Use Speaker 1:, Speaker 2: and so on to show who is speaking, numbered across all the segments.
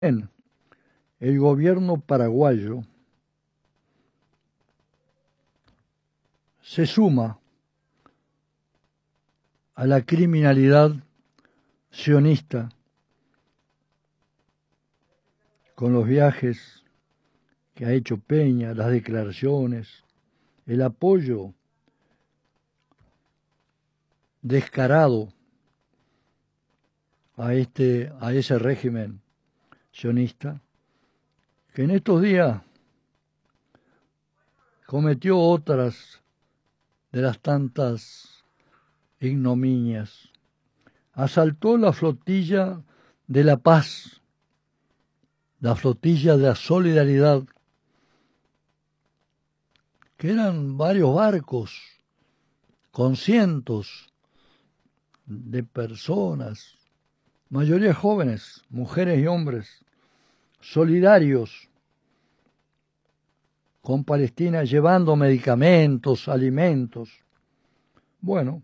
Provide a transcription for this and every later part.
Speaker 1: El gobierno paraguayo se suma a la criminalidad sionista con los viajes que ha hecho Peña, las declaraciones, el apoyo descarado a ese régimen sionista, que en estos días cometió otras de las tantas ignominias. Asaltó la flotilla de la paz, la flotilla de la solidaridad, que eran varios barcos con cientos de personas, mayoría jóvenes, mujeres y hombres, solidarios con Palestina, llevando medicamentos, alimentos. Bueno,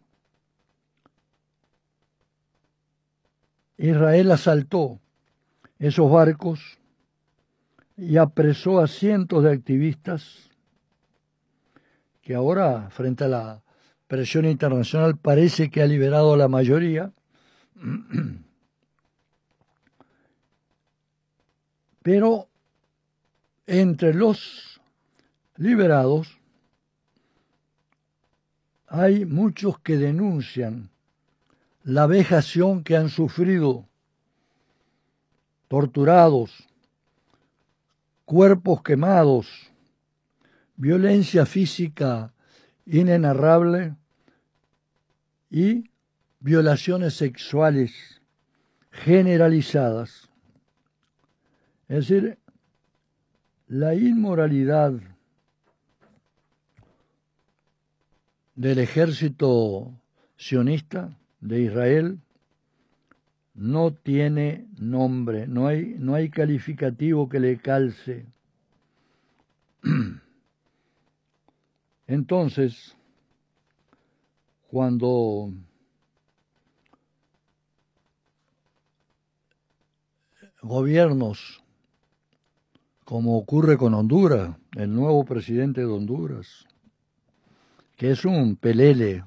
Speaker 1: Israel asaltó esos barcos y apresó a cientos de activistas que ahora, frente a la presión internacional, parece que ha liberado a la mayoría, pero entre los liberados hay muchos que denuncian la vejación que han sufrido, torturados, cuerpos quemados, violencia física inenarrable y violaciones sexuales generalizadas. Es decir, la inmoralidad del ejército sionista de Israel no tiene nombre, no hay calificativo que le calce. Entonces, cuando gobiernos, como ocurre con Honduras, el nuevo presidente de Honduras, que es un pelele,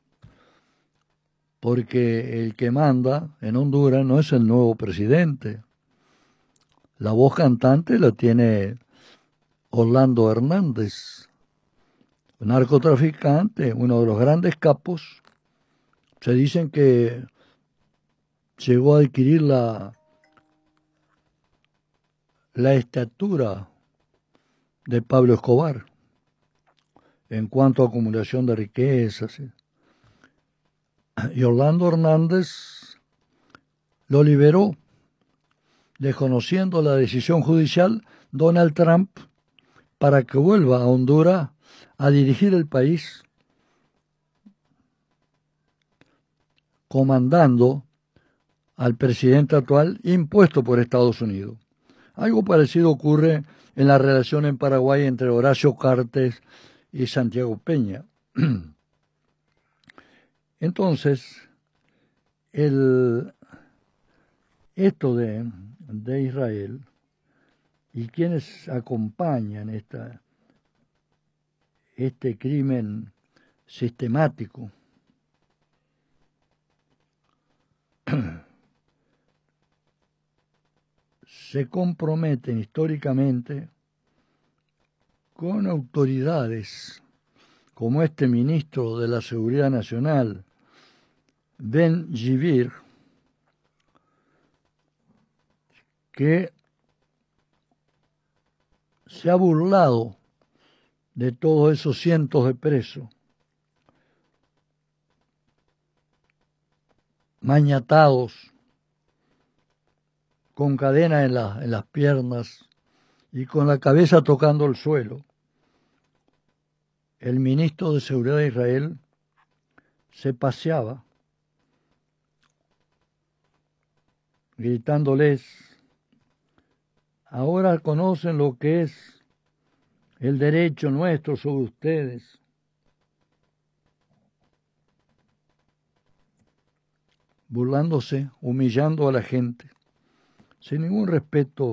Speaker 1: porque el que manda en Honduras no es el nuevo presidente. La voz cantante la tiene Orlando Hernández, narcotraficante, uno de los grandes capos. Se dicen que llegó a adquirir la estatura de Pablo Escobar en cuanto a acumulación de riquezas. Y Orlando Hernández lo liberó, desconociendo la decisión judicial, Donald Trump, para que vuelva a Honduras a dirigir el país, comandando al presidente actual impuesto por Estados Unidos. Algo parecido ocurre en la relación en Paraguay entre Horacio Cartes y Santiago Peña. Entonces, esto de Israel y quienes acompañan este crimen sistemático se comprometen históricamente con autoridades como este ministro de la Seguridad Nacional, Ben-Gvir, que se ha burlado de todos esos cientos de presos, mañatados, con cadenas en las piernas y con la cabeza tocando el suelo. El ministro de Seguridad de Israel se paseaba gritándoles: ahora conocen lo que es el derecho nuestro sobre ustedes. Burlándose, humillando a la gente. sin ningún respeto